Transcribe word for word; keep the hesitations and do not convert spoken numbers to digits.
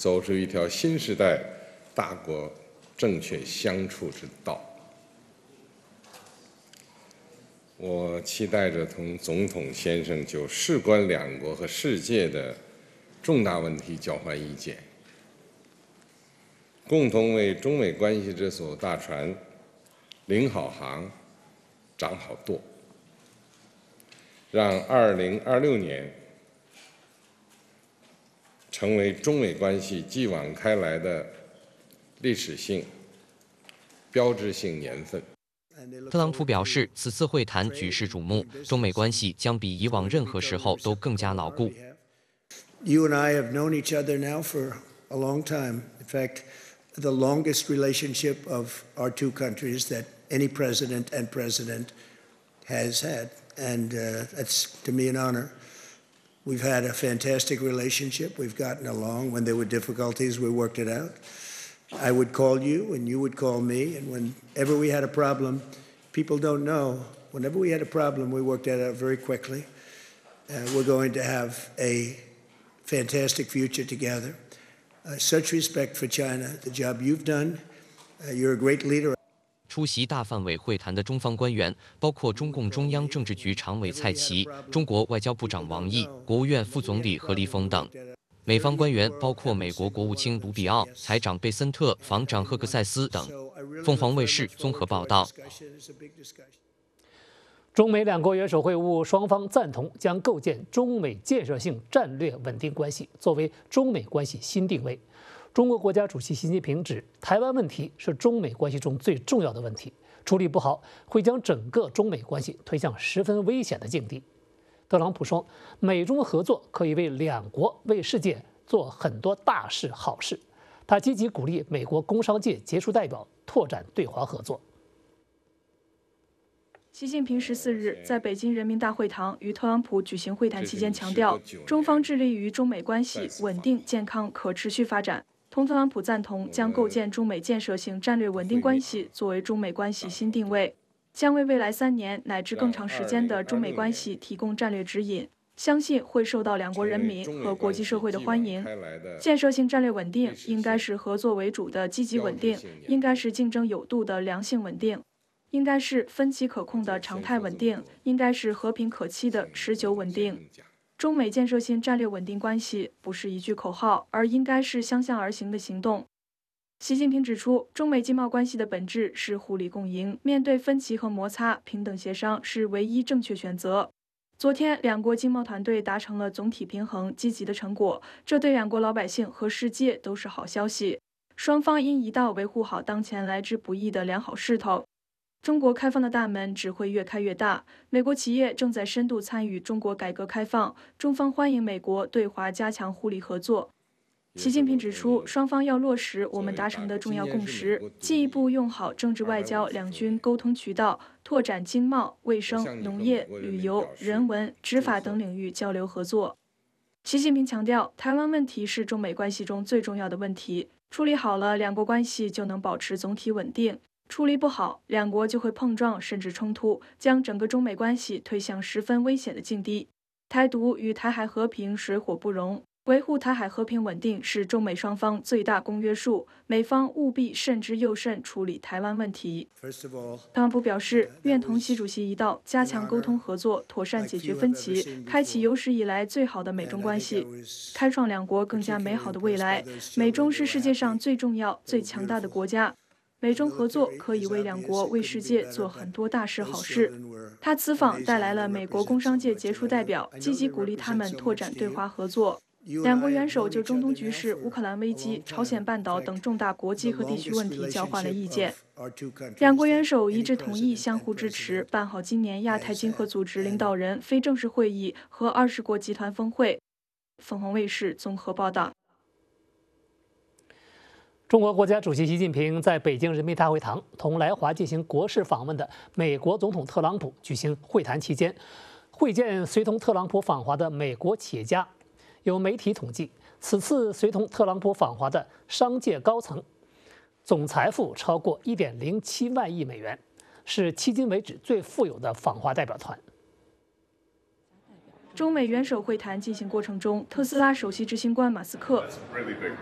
走出一条新时代大国正确相处之道。我期待着同总统先生就事关两国和世界的重大问题交换意见，共同为中美关系这艘大船领好航、掌好舵，让二零二六年成为中美关系继往开来的历史性、标志性年份。 特朗普表示，此次会谈举世瞩目，中美关系将比以往任何时候都更加牢固。 You and I have known each other now for a long time. In fact, the longest relationship of our two countries that any president and president has had, and uh, that's to me an honor. We've had a fantastic relationship. We've gotten along. When there were difficulties, we worked it out. I would call you, and you would call me, and whenever we had a problem, people don't know, whenever we had a problem, we worked that out very quickly. Uh, we're going to have a fantastic future together. Uh, such respect for China, the job you've done. Uh, you're a great leader. 出席大范围会谈的中方官员包括中共中央政治局常委蔡奇、中国外交部长王毅、国务院副总理何立峰等。美方官员包括美国国务卿卢比奥、财长贝森特、防长赫克塞斯等。凤凰卫视综合报道。 中美两国元首会晤，双方赞同将构建中美建设性战略稳定关系作为中美关系新定位。中国国家主席习近平指，台湾问题是中美关系中最重要的问题，处理不好会将整个中美关系推向十分危险的境地。特朗普说，美中合作可以为两国、为世界做很多大事好事。他积极鼓励美国工商界杰出代表拓展对华合作。 习近平十四日在北京人民大会堂与特朗普举行会谈期间强调，中方致力于中美关系稳定、健康、可持续发展。同特朗普赞同将构建中美建设性战略稳定关系作为中美关系新定位，将为未来三年乃至更长时间的中美关系提供战略指引，相信会受到两国人民和国际社会的欢迎。建设性战略稳定应该是合作为主的积极稳定，应该是竞争有度的良性稳定，应该是分歧可控的常态稳定，应该是和平可期的持久稳定。中美建设性战略稳定关系不是一句口号，而应该是相向而行的行动。习近平指出，中美经贸关系的本质是互利共赢，面对分歧和摩擦，平等协商是唯一正确选择。昨天，两国经贸团队达成了总体平衡，积极的成果，这对两国老百姓和世界都是好消息。双方应一道维护好当前来之不易的良好势头。中国开放的大门只会越开越大。美国企业正在深度参与中国改革开放，中方欢迎美国对华加强互利合作。习近平指出，双方要落实我们达成的重要共识，进一步用好政治外交两军沟通渠道，拓展经贸、卫生、农业、旅游、人文、执法等领域交流合作。习近平强调，台湾问题是中美关系中最重要的问题，处理好了，两国关系就能保持总体稳定。处理不好，两国就会碰撞甚至冲突，将整个中美关系推向十分危险的境地。台独与台海和平水火不容，维护台海和平稳定是中美双方最大公约数，美方务必慎之又慎处理台湾问题。特朗普表示，愿同习主席一道，加强沟通合作，妥善解决分歧，开启有史以来最好的美中关系，开创两国更加美好的未来。美中是世界上最重要、最强大的国家。美中合作可以为两国、为世界做很多大事好事。他此访带来了美国工商界杰出代表，积极鼓励他们拓展对华合作。两国元首就中东局势、乌克兰危机、朝鲜半岛等重大国际和地区问题交换了意见。两国元首一致同意相互支持，办好今年亚太经合组织领导人非正式会议和二十国集团峰会。凤凰卫视综合报道。 中国国家主席习近平在北京人民大会堂同来华进行国事访问的美国总统特朗普举行会谈期间，会见随同特朗普访华的美国企业家。有媒体统计，此次随同特朗普访华的商界高层总财富超过一点零七万亿美元，是迄今为止最富有的访华代表团。 中美元首会谈进行过程中，特斯拉首席执行官马斯克